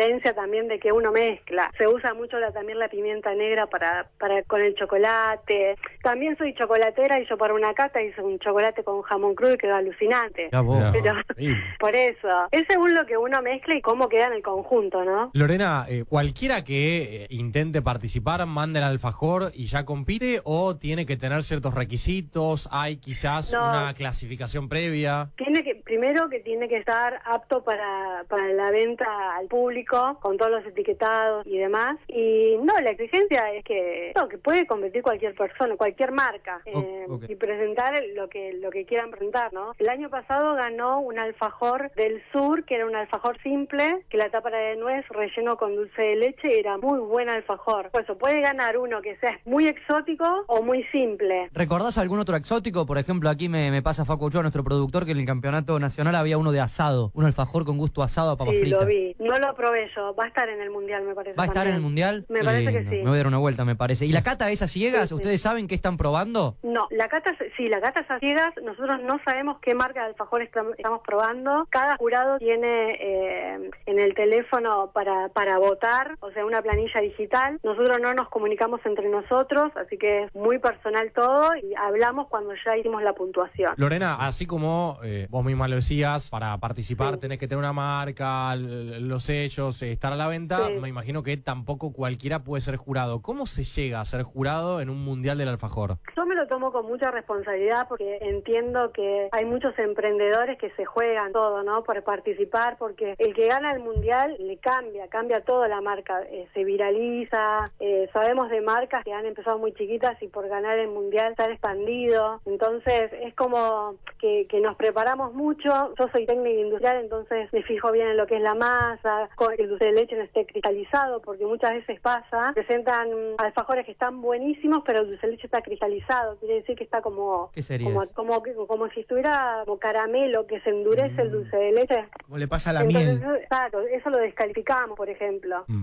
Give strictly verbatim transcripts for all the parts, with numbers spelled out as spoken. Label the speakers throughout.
Speaker 1: diferencia también de que uno mezcla. Se usa mucho la, también la pimienta negra para, para con el chocolate. También soy chocolatera y yo para una cata hice un chocolate con jamón crudo y quedó alucinante.
Speaker 2: Ya vos.
Speaker 1: Pero,
Speaker 3: Sí.
Speaker 1: por eso, es según lo que uno mezcla y cómo queda en el conjunto, ¿no?
Speaker 2: Lorena, eh, cualquiera que eh, intente participar, manda el alfajor y ya compite, o tiene que tener ciertos requisitos, hay quizás
Speaker 1: No.
Speaker 2: una clasificación previa.
Speaker 1: Tiene que, primero que tiene que estar apto para, para la venta al público, con todos los etiquetados y demás. Y no, la exigencia es que, no, que puede competir cualquier persona, cualquier marca, eh,
Speaker 2: Okay.
Speaker 1: y presentar lo que lo que quieran presentar, ¿no? El año pasado ganó un alfajor del sur, que era un alfajor simple, que la tapa era de nuez, relleno con dulce de leche, y era muy buen alfajor. Por eso puede ganar uno que sea muy exótico o muy simple.
Speaker 4: ¿Recordás algún otro exótico? Por ejemplo, aquí me, me pasa Facu Ochoa, nuestro productor, que en el campeonato nacional había uno de asado, un alfajor con gusto asado a papa
Speaker 1: Sí,
Speaker 4: frita.
Speaker 1: lo vi. No lo probé yo. Va a estar en el Mundial, me parece.
Speaker 4: ¿Va a estar
Speaker 1: también.
Speaker 4: en el Mundial?
Speaker 1: Me
Speaker 4: Qué
Speaker 1: parece que
Speaker 4: lindo.
Speaker 1: sí.
Speaker 4: Me voy a dar una vuelta, me parece. ¿Y la cata es a ciegas?
Speaker 1: Sí, sí.
Speaker 4: ¿Ustedes saben qué están probando?
Speaker 1: No, la cata, sí, la cata es a ciegas. Nosotros no sabemos qué marca de alfajor estam- estamos probando. Cada jurado tiene eh, en el teléfono para, para votar, o sea, una planilla digital. Nosotros no nos comunicamos entre nosotros, así que es muy personal todo y hablamos cuando ya hicimos la puntuación.
Speaker 2: Lorena, así como eh, vos misma lo decías, para participar
Speaker 1: Sí.
Speaker 2: tenés que tener una marca, l- los sellos, eh, estar a la venta,
Speaker 1: Sí.
Speaker 2: me imagino que tampoco cualquiera puede ser jurado. ¿Cómo se llega a ser jurado en un mundial del alfajor?
Speaker 1: Yo me lo tomo con mucha responsabilidad porque entiendo que hay muchos emprendedores que se juegan todo, ¿no? Por participar, porque el que gana el mundial le cambia, cambia toda la marca, eh, se viraliza, eh, sabemos de marcas que han empezado muy chiquitas y por ganar el mundial se han expandido, entonces es como que, que nos preparamos mucho. Yo soy técnica industrial, entonces me fijo bien en lo que es la masa, que el dulce de leche no esté cristalizado, porque muchas veces pasa, presentan alfajores que están buenísimos, pero el dulce de leche está cristalizado, quiere decir que está como
Speaker 4: ¿Qué sería
Speaker 1: como,
Speaker 4: eso?
Speaker 1: como, como, como si estuviera como caramelo, que se endurece el dulce de leche.
Speaker 3: Como le pasa a la
Speaker 1: Entonces,
Speaker 3: miel.
Speaker 1: eso, claro, eso lo descalificamos, por ejemplo.
Speaker 2: Mm.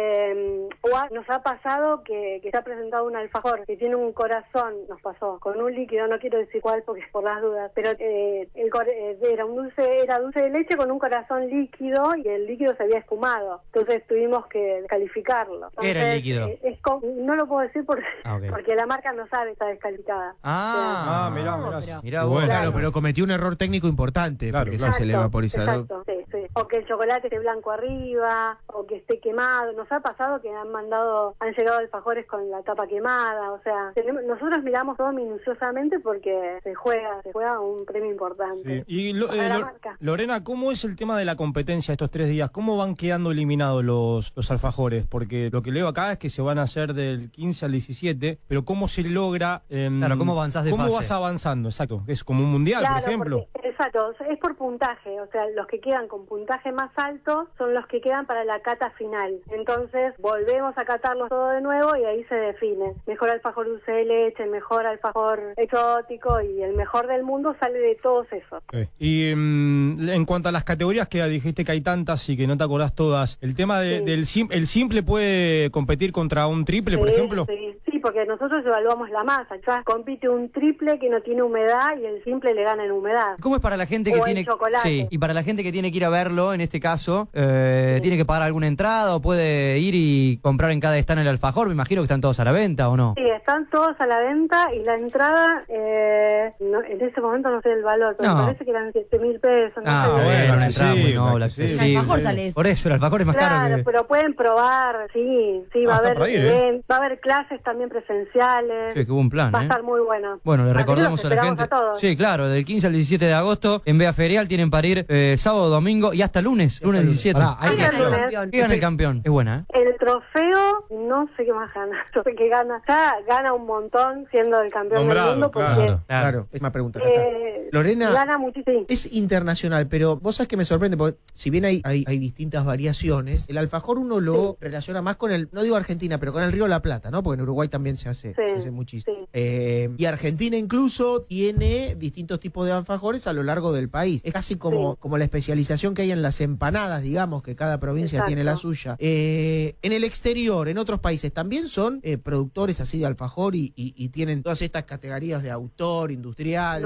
Speaker 1: Eh, o ha- nos ha pasado que, que se ha presentado un alfajor que tiene un corazón, nos pasó, con un líquido, no quiero decir cuál porque es por las dudas, pero eh, el cor- eh, era un dulce, era dulce de leche con un corazón líquido y el líquido se había esfumado. Entonces tuvimos que descalificarlo.
Speaker 4: ¿Qué era el
Speaker 1: Entonces,
Speaker 4: líquido?
Speaker 1: eh, es con- no lo puedo decir porque,
Speaker 4: Ah, ok.
Speaker 1: porque la marca no sabe, está descalificada.
Speaker 4: Ah,
Speaker 3: Ah, mirá, mirá.
Speaker 5: pero-
Speaker 4: mirá vos.
Speaker 3: Bueno,
Speaker 1: Claro.
Speaker 3: claro, pero cometió un error técnico importante,
Speaker 6: Claro,
Speaker 3: porque
Speaker 6: claro.
Speaker 3: eso se le vaporizó.
Speaker 1: Exacto, sí, sí. O que el chocolate esté blanco arriba, o que esté quemado. Nos ha pasado que han mandado, han llegado alfajores con la tapa quemada, o sea, tenemos, nosotros miramos todo minuciosamente porque se juega, se juega un premio importante.
Speaker 6: Sí. Y lo-
Speaker 1: Para
Speaker 6: eh,
Speaker 1: la
Speaker 6: Lo-
Speaker 1: marca.
Speaker 6: Lorena, ¿cómo es el tema de la competencia estos tres días? ¿Cómo van quedando eliminados los, los alfajores? Porque lo que leo acá es que se van a hacer del quince al diecisiete, pero ¿cómo se logra? em,
Speaker 4: Claro, ¿cómo avanzás de
Speaker 6: ¿Cómo
Speaker 4: fase?
Speaker 6: vas avanzando? Exacto, es como un mundial,
Speaker 1: Claro,
Speaker 6: por ejemplo.
Speaker 1: porque- exacto, o sea, es por puntaje, o sea, los que quedan con puntaje más alto son los que quedan para la cata final. Entonces, volvemos a catarlos todo de nuevo y ahí se define. Mejor alfajor dulce de leche, mejor alfajor exótico y el mejor del mundo sale de todos esos.
Speaker 6: Ok. Y em, en cuanto a las categorías que dijiste que hay tantas y que no te acordás todas, el tema de-
Speaker 1: Sí.
Speaker 6: del sim- el simple puede competir contra un triple, por
Speaker 1: Sí,
Speaker 6: ejemplo.
Speaker 1: Sí, sí, porque nosotros evaluamos la masa. Ya compite un triple que no tiene humedad y el simple le gana en humedad.
Speaker 4: ¿Cómo es para la gente que
Speaker 1: O el
Speaker 4: tiene
Speaker 1: chocolate.
Speaker 4: sí, y para la gente que tiene que ir a verlo, en este caso, eh, tiene que pagar alguna entrada o puede ir y comprar en cada stand el alfajor? Me imagino que están todos a la venta, ¿o no?
Speaker 1: Sí, están todos a la venta y la entrada, eh, no, en ese momento no sé el valor, pero
Speaker 4: No.
Speaker 1: me parece que eran siete mil pesos. No
Speaker 4: Ah,
Speaker 1: sé.
Speaker 6: bueno,
Speaker 4: bueno, una entrada muy
Speaker 6: accesible,
Speaker 4: noble,
Speaker 6: accesible.
Speaker 4: accesible.
Speaker 5: El alfajor sale eso.
Speaker 4: Por eso, el alfajor es más
Speaker 1: Claro,
Speaker 4: caro que...
Speaker 1: pero pueden probar, sí, sí, va
Speaker 6: Ah,
Speaker 1: a
Speaker 6: está
Speaker 1: haber
Speaker 6: para ir, ¿eh?
Speaker 1: event- va a haber clases también presenciales.
Speaker 4: Sí, qué buen plan,
Speaker 1: Va a
Speaker 4: ¿eh?
Speaker 1: estar muy bueno.
Speaker 4: Bueno, le
Speaker 1: Así que
Speaker 4: recordamos
Speaker 1: los
Speaker 4: a la
Speaker 1: esperamos
Speaker 4: gente.
Speaker 1: a todos.
Speaker 4: Sí, claro, del quince al diecisiete de agosto en Vea Ferial tienen para ir eh, sábado, domingo y hasta lunes, lunes diecisiete.
Speaker 2: Pará, hay
Speaker 5: ¿Quién
Speaker 2: que-
Speaker 5: gana el
Speaker 1: lunes.
Speaker 5: campeón?
Speaker 4: ¿Qué gana el campeón? Es buena, ¿eh?
Speaker 1: El trofeo, no sé qué más gana. No sé qué gana. Ya gana un montón siendo el campeón
Speaker 3: Nombrado,
Speaker 1: del mundo porque
Speaker 3: claro,
Speaker 4: Claro.
Speaker 3: claro. Es una pregunta. acá está.
Speaker 1: eh,
Speaker 3: Lorena,
Speaker 1: gana muchísimo.
Speaker 3: es internacional, pero vos sabés que me sorprende, porque si bien hay, hay, hay distintas variaciones, el alfajor uno lo relaciona más con el, no digo Argentina, pero con el Río de la Plata, ¿no? Porque en Uruguay también se hace,
Speaker 1: Sí,
Speaker 3: se hace muchísimo.
Speaker 1: sí.
Speaker 3: Eh, y Argentina incluso tiene distintos tipos de alfajores a lo largo del país. Es casi como,
Speaker 1: Sí.
Speaker 3: como la especialización que hay en las empanadas, digamos, que cada provincia
Speaker 1: Exacto.
Speaker 3: tiene la suya. Eh, en el exterior, en otros países, ¿también son eh, productores así de alfajor y, y, y tienen todas estas categorías de autor, industrial?
Speaker 1: No,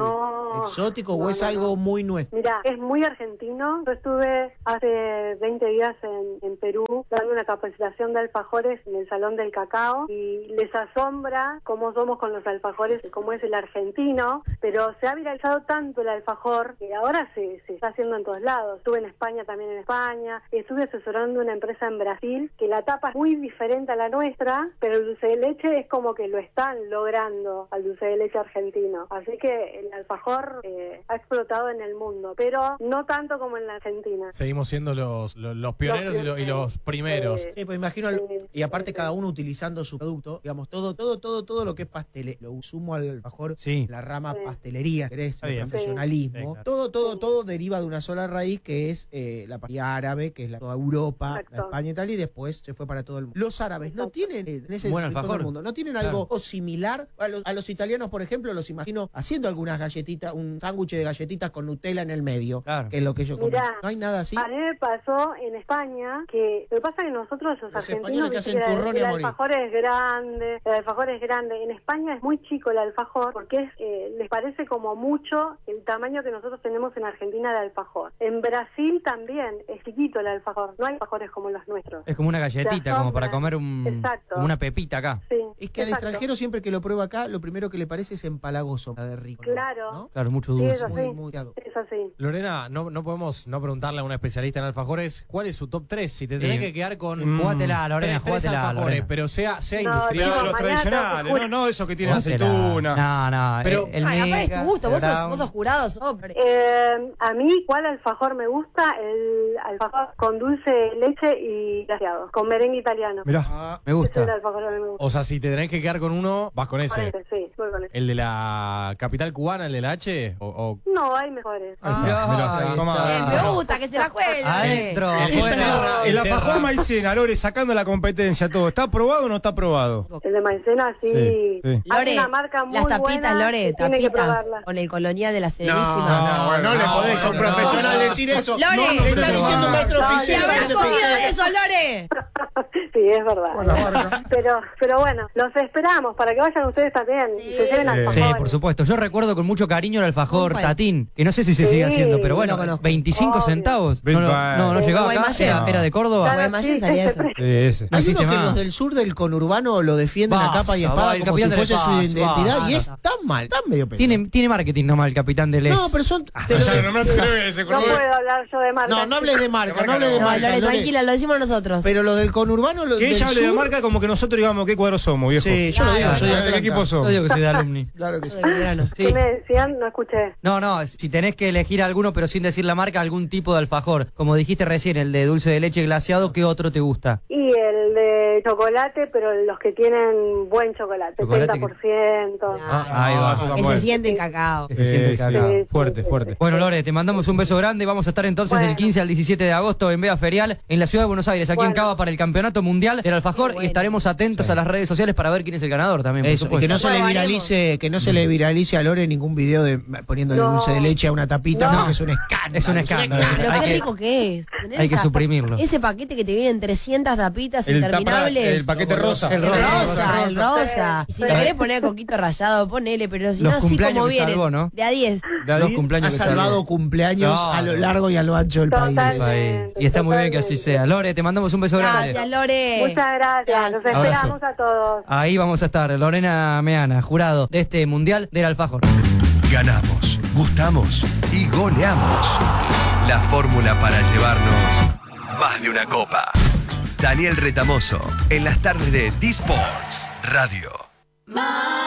Speaker 3: exótico
Speaker 1: no,
Speaker 3: o es
Speaker 1: no,
Speaker 3: algo
Speaker 1: no.
Speaker 3: muy nuestro?
Speaker 1: Mira, es muy argentino. Yo estuve hace veinte días en, en Perú dando una capacitación de alfajores en el Salón del Cacao y les asombra cómo somos con los alfajores, cómo es el argentino, pero se ha viralizado tanto el alfajor que ahora se, se está haciendo en todos lados. Estuve en España, también en España, estuve asesorando una empresa en Brasil que la tapa es muy diferente a la nuestra, pero el dulce de leche es como que lo están logrando al dulce de leche argentino. Así que el alfajor eh, ha explotado en el mundo, pero no tanto como en la Argentina.
Speaker 2: Seguimos siendo los, los, los pioneros
Speaker 1: Los
Speaker 2: y, lo- y los primeros.
Speaker 1: eh,
Speaker 3: Sí, pues imagino, al-
Speaker 1: Sí,
Speaker 3: y aparte
Speaker 1: sí,
Speaker 3: cada
Speaker 1: sí.
Speaker 3: uno utilizando su producto, digamos, todo, todo, todo, todo lo que es pastel, lo sumo al alfajor,
Speaker 4: Sí.
Speaker 3: la rama
Speaker 1: Sí.
Speaker 3: pastelería, querés,
Speaker 4: Está
Speaker 3: el
Speaker 4: bien.
Speaker 3: profesionalismo,
Speaker 6: Sí, claro.
Speaker 3: todo, todo,
Speaker 1: Sí.
Speaker 3: todo deriva de una sola raíz que es eh, la pastelería árabe, que es la toda Europa, la
Speaker 1: Exacto.
Speaker 3: España y tal, y después se fue para todo el mundo. Los árabes no
Speaker 1: Exacto.
Speaker 3: tienen, eh, en ese
Speaker 4: Buen
Speaker 3: rincón
Speaker 4: alfajor.
Speaker 3: del mundo, no tienen
Speaker 4: Claro.
Speaker 3: algo similar a los, a los italianos, por ejemplo, los imagino haciendo algunas galletitas, un sándwich de galletitas con Nutella en el medio,
Speaker 4: Claro.
Speaker 3: que es lo que ellos comen.
Speaker 1: Mirá,
Speaker 3: No hay nada así.
Speaker 1: A mí me pasó en España que lo que pasa es que nosotros los,
Speaker 3: Los
Speaker 1: argentinos
Speaker 3: españoles que
Speaker 1: viste
Speaker 3: hacen
Speaker 1: que el-
Speaker 3: turrón y
Speaker 1: el
Speaker 3: a morir.
Speaker 1: alfajor es grande, el alfajor es grande. En España es muy chico el alfajor porque es, eh, les parece como mucho el tamaño que nosotros tenemos en Argentina de alfajor. En Brasil también es chiquito el alfajor, no hay alfajores como los nuestros.
Speaker 4: Es como una galletita, como para comer un,
Speaker 1: Exacto.
Speaker 4: como una pepita acá.
Speaker 1: Sí,
Speaker 3: Es que al
Speaker 1: exacto.
Speaker 3: extranjero siempre que lo prueba acá, lo primero que le parece es empalagoso, la de rico. ¿no?
Speaker 1: Claro.
Speaker 3: ¿No?
Speaker 4: Claro, mucho
Speaker 1: Sí,
Speaker 4: dulce.
Speaker 1: eso
Speaker 3: Muy,
Speaker 1: sí.
Speaker 3: muy ado.
Speaker 1: Es así.
Speaker 2: Lorena, no, no podemos no preguntarle a una especialista en alfajores cuál es su top tres. Si te tenés
Speaker 4: Eh,
Speaker 2: que quedar con
Speaker 6: mm,
Speaker 4: Jugátela, Lorena,
Speaker 2: tres, tres
Speaker 4: jugátela,
Speaker 2: alfajores,
Speaker 4: Lorena.
Speaker 2: pero sea, sea
Speaker 1: No,
Speaker 2: industrial.
Speaker 1: digo,
Speaker 6: Los
Speaker 1: mañana
Speaker 6: tradicionales,
Speaker 1: tengo que
Speaker 6: no, no esos que tienen
Speaker 4: Jugátela.
Speaker 6: aceituna.
Speaker 4: No, no.
Speaker 2: Pero-
Speaker 4: el, el
Speaker 5: Ay, aparte es
Speaker 4: mega,
Speaker 5: tu gusto, vos
Speaker 4: el
Speaker 5: sos,
Speaker 4: brown.
Speaker 5: vos sos jurado, sobre.
Speaker 1: Eh, a mí, ¿cuál alfajor me gusta? El alfajor con dulce de leche y glaseado, con merengue italiano.
Speaker 6: Mirá.
Speaker 3: Ah,
Speaker 4: Me
Speaker 1: Ese es el
Speaker 4: gusta.
Speaker 1: alfajor que a mí me gusta.
Speaker 2: O sea, si te tenés que quedar con uno, vas con
Speaker 1: Con
Speaker 2: ese.
Speaker 1: ese, sí, voy con ese.
Speaker 2: ¿El de la capital cubana, el de la H? O, o-
Speaker 1: No, hay mejores.
Speaker 6: Ahí está,
Speaker 4: Ah,
Speaker 6: mirá,
Speaker 4: ahí
Speaker 6: toma.
Speaker 4: está.
Speaker 5: Eh, me gusta que se la juegue.
Speaker 4: Adentro.
Speaker 2: El
Speaker 6: El,
Speaker 2: Terra,
Speaker 6: el
Speaker 2: el
Speaker 6: alfajor
Speaker 2: Terra.
Speaker 6: maicena, Lore, sacando la competencia, todo. ¿Está aprobado o no está aprobado?
Speaker 1: El de maicena, sí.
Speaker 6: Sí, sí.
Speaker 1: Hay
Speaker 5: Lore,
Speaker 1: una marca muy
Speaker 5: las tapitas,
Speaker 1: buena
Speaker 5: Lore,
Speaker 1: que tiene que
Speaker 5: tapitas
Speaker 1: probarla.
Speaker 5: con el colonial de la
Speaker 3: no,
Speaker 5: Serenísima.
Speaker 3: no, no, le
Speaker 2: no,
Speaker 3: podés a un
Speaker 2: bueno,
Speaker 3: profesional
Speaker 2: no.
Speaker 3: decir eso.
Speaker 5: Lore,
Speaker 3: no, le está
Speaker 6: pero
Speaker 3: diciendo un
Speaker 6: va.
Speaker 3: maestro
Speaker 1: No,
Speaker 5: ¡Se
Speaker 3: oficial.
Speaker 5: habrás
Speaker 3: ese
Speaker 5: comido
Speaker 3: pincel.
Speaker 5: de eso, Lore!
Speaker 1: Sí, es verdad. Pero, pero bueno, los esperamos para que vayan ustedes también y se lleven
Speaker 6: Eh,
Speaker 1: alfajores.
Speaker 4: Sí, por supuesto. Yo recuerdo con mucho cariño el alfajor
Speaker 5: ¿Cuál?
Speaker 4: Tatín, que no sé si se
Speaker 1: Sí,
Speaker 4: sigue haciendo, pero
Speaker 5: no
Speaker 4: bueno,
Speaker 5: lo conozco.
Speaker 4: veinticinco
Speaker 1: Obvio.
Speaker 4: centavos. No, lo- no, no
Speaker 1: Sí,
Speaker 4: llegaba
Speaker 5: Guaymallén.
Speaker 4: acá, era, era de Córdoba.
Speaker 1: Claro,
Speaker 5: Guaymallén
Speaker 1: sí,
Speaker 5: salía
Speaker 1: ese
Speaker 5: eso.
Speaker 1: precio.
Speaker 6: Sí, ese.
Speaker 4: No
Speaker 3: Hay
Speaker 4: existe
Speaker 3: unos que
Speaker 4: más.
Speaker 3: los del sur del conurbano lo defienden a
Speaker 4: Basta,
Speaker 3: capa y
Speaker 4: va,
Speaker 3: espada
Speaker 4: el
Speaker 3: como si
Speaker 4: capitán del
Speaker 3: fuese su
Speaker 4: espacio,
Speaker 3: identidad
Speaker 4: basta.
Speaker 3: y es tan mal, tan medio pedo.
Speaker 4: Tiene, tiene marketing nomás el capitán del
Speaker 3: No,
Speaker 4: Es.
Speaker 3: pero son...
Speaker 4: Ah,
Speaker 3: te lo-
Speaker 6: Ya, no me atreves, ese
Speaker 1: No
Speaker 6: conurbano.
Speaker 1: puedo hablar yo de marca.
Speaker 3: No, no hables de marca, no hables de
Speaker 5: No,
Speaker 3: marca.
Speaker 5: Lore,
Speaker 3: Lore.
Speaker 5: tranquila, lo decimos nosotros.
Speaker 3: Pero lo del conurbano, lo
Speaker 6: Que
Speaker 3: del
Speaker 6: ella hable de
Speaker 3: sur-
Speaker 6: marca como que nosotros digamos qué cuadro somos, viejo.
Speaker 3: Sí, yo lo digo,
Speaker 5: Claro,
Speaker 3: soy de
Speaker 6: ¿De qué
Speaker 3: Atlanta.
Speaker 6: equipo
Speaker 4: Yo
Speaker 6: somos?
Speaker 4: digo que soy de alumni.
Speaker 3: Claro que sí.
Speaker 5: De Belgrano.
Speaker 4: Sí.
Speaker 1: ¿Qué me decían? No escuché.
Speaker 4: No, no, si tenés que elegir alguno, pero sin decir la marca, algún tipo de alfajor. Como dijiste recién, el de dulce de leche glaseado, ¿qué otro te gusta?
Speaker 1: Y el de chocolate, pero los que tienen buen chocolate,
Speaker 4: Chocolate
Speaker 1: setenta por ciento.
Speaker 5: Ah,
Speaker 4: Ahí va.
Speaker 6: Ah,
Speaker 5: que
Speaker 6: bueno.
Speaker 5: se siente el cacao.
Speaker 4: Que se siente el
Speaker 6: Sí, sí.
Speaker 4: cacao.
Speaker 1: Sí,
Speaker 6: Fuerte,
Speaker 1: sí,
Speaker 6: fuerte.
Speaker 1: sí.
Speaker 4: Bueno, Lore, te mandamos un beso grande. Vamos a estar entonces
Speaker 1: Bueno.
Speaker 4: del quince al diecisiete de agosto en Vea Ferial, en la ciudad de Buenos Aires, aquí en
Speaker 1: Bueno.
Speaker 4: Cava, para el Campeonato Mundial del Alfajor.
Speaker 5: Qué bueno.
Speaker 4: Y estaremos atentos
Speaker 3: Sí.
Speaker 4: a las redes sociales para ver quién es el ganador también, por
Speaker 3: Eso, y
Speaker 4: supuesto.
Speaker 3: que no se le
Speaker 5: Bueno,
Speaker 3: viralice, que no se le viralice a Lore ningún video de poniéndole
Speaker 1: No.
Speaker 3: dulce de leche a una tapita,
Speaker 1: No.
Speaker 3: porque es un escándalo.
Speaker 4: Es un escándalo.
Speaker 5: Pero
Speaker 4: Hay
Speaker 5: qué
Speaker 4: que-
Speaker 5: rico que es. Tener
Speaker 4: hay que
Speaker 5: esa-
Speaker 4: suprimirlo.
Speaker 5: Ese paquete que te vienen trescientas tapitas
Speaker 6: El, tapa-
Speaker 5: interminables.
Speaker 6: el paquete rosa.
Speaker 5: El rosa, el rosa.
Speaker 1: Sí,
Speaker 5: Y si
Speaker 1: sí.
Speaker 5: le querés poner coquito rallado, ponele, pero si
Speaker 4: Los
Speaker 5: no, así
Speaker 4: cumpleaños
Speaker 5: como
Speaker 4: que
Speaker 5: vienen.
Speaker 4: salvó, ¿no?
Speaker 5: De a diez.
Speaker 6: De
Speaker 4: Los
Speaker 6: ahí,
Speaker 4: cumpleaños
Speaker 3: Ha
Speaker 4: que salvó.
Speaker 3: salvado cumpleaños
Speaker 4: No,
Speaker 3: a lo
Speaker 4: no.
Speaker 3: largo y a lo ancho del país.
Speaker 1: Totalmente.
Speaker 3: eso.
Speaker 4: Ahí. Y está muy bien que así sea. Lore, te mandamos un beso grande.
Speaker 5: Gracias, Lore.
Speaker 1: Muchas gracias. Los
Speaker 5: Gracias.
Speaker 1: esperamos a todos.
Speaker 4: Ahí vamos a estar, Lorena Meana, jurado de este Mundial del Alfajor.
Speaker 7: Ganamos, gustamos y goleamos. La fórmula para llevarnos más de una copa. Daniel Retamoso, en las tardes de D-Sports Radio.